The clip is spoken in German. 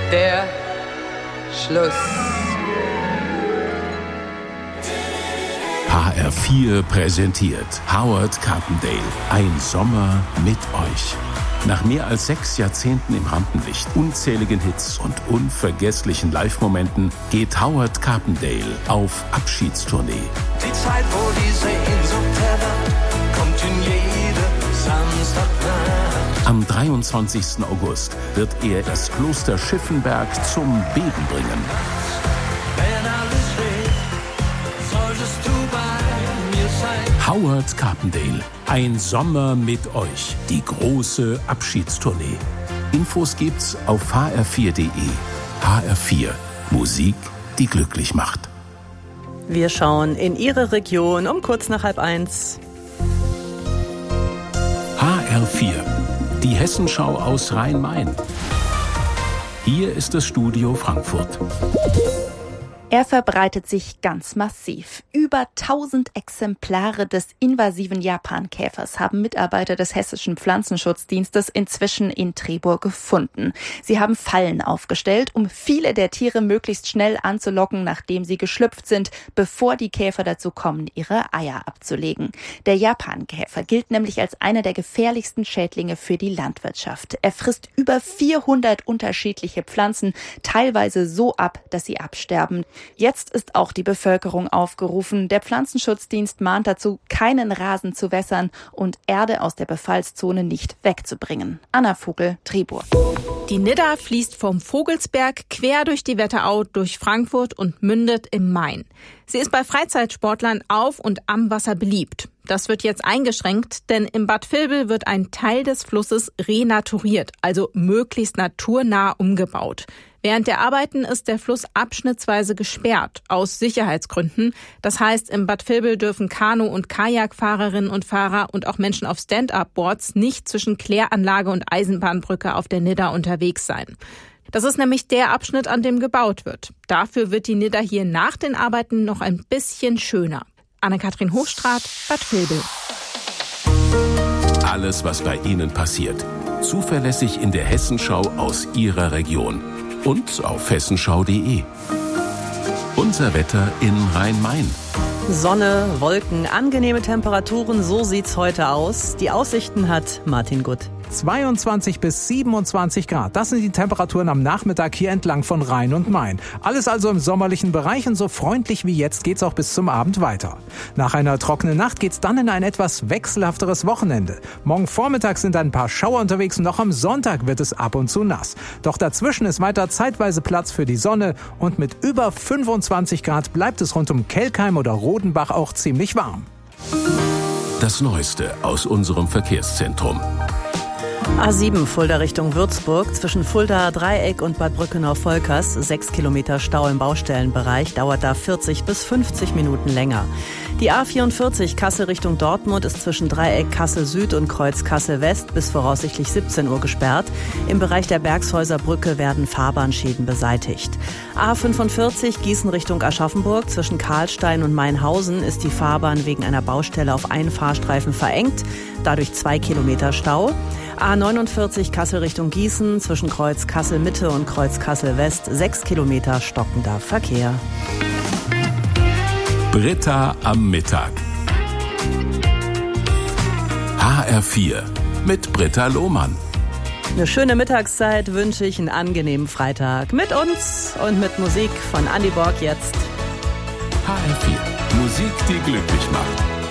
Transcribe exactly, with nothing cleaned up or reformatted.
der Schluss. H R vier präsentiert Howard Carpendale. Ein Sommer mit euch. Nach mehr als sechs Jahrzehnten im Rampenlicht, unzähligen Hits und unvergesslichen Live-Momenten geht Howard Carpendale auf Abschiedstournee. Die Zeit, wo die Sehnsucht erwacht, kommt in jede Samstagnacht. Am dreiundzwanzigsten August wird er das Kloster Schiffenberg zum Beben bringen. Wenn alles steht, solltest du bei mir sein. Howard Carpendale, ein Sommer mit euch. Die große Abschiedstournee. Infos gibt's auf h r vier punkt d e. H R vier. Musik, die glücklich macht. Wir schauen in Ihre Region um kurz nach halb eins. H R vier. Die Hessenschau aus Rhein-Main. Hier ist das Studio Frankfurt. Er verbreitet sich ganz massiv. Über tausend Exemplare des invasiven Japankäfers haben Mitarbeiter des Hessischen Pflanzenschutzdienstes inzwischen in Trebur gefunden. Sie haben Fallen aufgestellt, um viele der Tiere möglichst schnell anzulocken, nachdem sie geschlüpft sind, bevor die Käfer dazu kommen, ihre Eier abzulegen. Der Japankäfer gilt nämlich als einer der gefährlichsten Schädlinge für die Landwirtschaft. Er frisst über vierhundert unterschiedliche Pflanzen, teilweise so ab, dass sie absterben. Jetzt ist auch die Bevölkerung aufgerufen. Der Pflanzenschutzdienst mahnt dazu, keinen Rasen zu wässern und Erde aus der Befallszone nicht wegzubringen. Anna Vogel, Trebur. Die Nidda fließt vom Vogelsberg quer durch die Wetterau durch Frankfurt und mündet im Main. Sie ist bei Freizeitsportlern auf und am Wasser beliebt. Das wird jetzt eingeschränkt, denn im Bad Vilbel wird ein Teil des Flusses renaturiert, also möglichst naturnah umgebaut. Während der Arbeiten ist der Fluss abschnittsweise gesperrt, aus Sicherheitsgründen. Das heißt, im Bad Vilbel dürfen Kanu- und Kajakfahrerinnen und Fahrer und auch Menschen auf Stand-up-Boards nicht zwischen Kläranlage und Eisenbahnbrücke auf der Nidda unterwegs sein. Das ist nämlich der Abschnitt, an dem gebaut wird. Dafür wird die Nidda hier nach den Arbeiten noch ein bisschen schöner. Anne-Kathrin Hochstraat, Bad Vilbel. Alles, was bei Ihnen passiert. Zuverlässig in der Hessenschau aus Ihrer Region. Und auf hessenschau punkt d e. Unser Wetter in Rhein-Main. Sonne, Wolken, angenehme Temperaturen, so sieht's heute aus. Die Aussichten hat Martin Gutt. zweiundzwanzig bis siebenundzwanzig Grad. Das sind die Temperaturen am Nachmittag hier entlang von Rhein und Main. Alles also im sommerlichen Bereich und so freundlich wie jetzt geht's auch bis zum Abend weiter. Nach einer trockenen Nacht geht's dann in ein etwas wechselhafteres Wochenende. Morgen Vormittag sind ein paar Schauer unterwegs und noch am Sonntag wird es ab und zu nass. Doch dazwischen ist weiter zeitweise Platz für die Sonne und mit über fünfundzwanzig Grad bleibt es rund um Kelkheim oder Rodenbach auch ziemlich warm. Das Neueste aus unserem Verkehrszentrum. A sieben Fulda Richtung Würzburg, zwischen Fulda Dreieck und Bad Brückenau-Volkers, sechs Kilometer Stau im Baustellenbereich, dauert da vierzig bis fünfzig Minuten länger. Die A vierundvierzig Kassel Richtung Dortmund ist zwischen Dreieck Kassel Süd und Kreuz Kassel West bis voraussichtlich siebzehn Uhr gesperrt. Im Bereich der Bergshäuser Brücke werden Fahrbahnschäden beseitigt. A fünfundvierzig Gießen Richtung Aschaffenburg, zwischen Karlstein und Mainhausen ist die Fahrbahn wegen einer Baustelle auf einen Fahrstreifen verengt, dadurch zwei Kilometer Stau. A neunundvierzig Kassel Richtung Gießen, zwischen Kreuz Kassel Mitte und Kreuz Kassel West, sechs Kilometer stockender Verkehr. Britta am Mittag. H R vier mit Britta Lohmann. Eine schöne Mittagszeit wünsche ich, einen angenehmen Freitag mit uns und mit Musik von Andy Borg jetzt. H R vier. Musik, die glücklich macht.